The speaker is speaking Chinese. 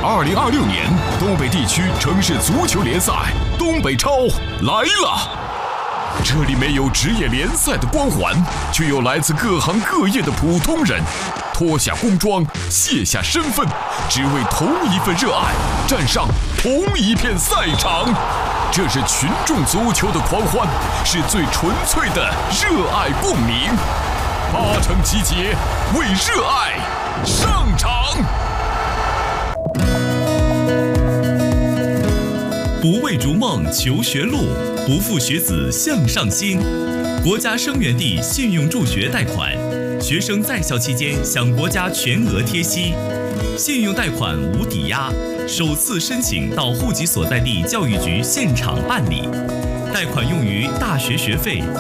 2026年东北地区城市足球联赛东北超来了。这里没有职业联赛的光环，却有来自各行各业的普通人，脱下工装，卸下身份，只为同一份热爱，站上同一片赛场。这是群众足球的狂欢，是最纯粹的热爱共鸣。8城集结，为热爱上场。 不为逐梦求学路，不负学子向上心。国家生源地信用助学贷款，学生在校期间享国家全额贴息，信用贷款无抵押，首次申请到户籍所在地教育局现场办理，贷款用于大学学费、